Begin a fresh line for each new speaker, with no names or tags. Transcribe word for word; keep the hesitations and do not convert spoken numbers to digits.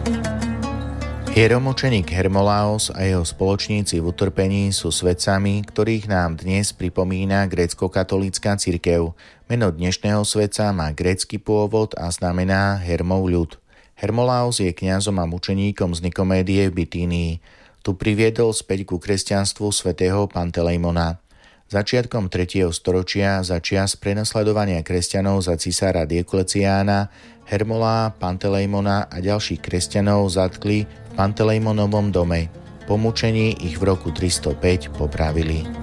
Hieromučeník Hermolaos a jeho spoločníci v utrpení sú svetcami, ktorých nám dnes pripomína grécko-katolícka cirkev. Meno dnešného svetca má grécky pôvod a znamená Hermov ľud. Hermolaos je kňazom a mučeníkom z Nikomédie v Bitínii. Tu priviedol späť ku kresťanstvu svätého Pantelejmona. Začiatkom tretieho storočia za čias prenasledovania kresťanov za cisára Diokleciána Hermolá, Pantelejmona a ďalších kresťanov zatkli v Pantelejmonovom dome. Po mučení ich v roku tristopäť popravili.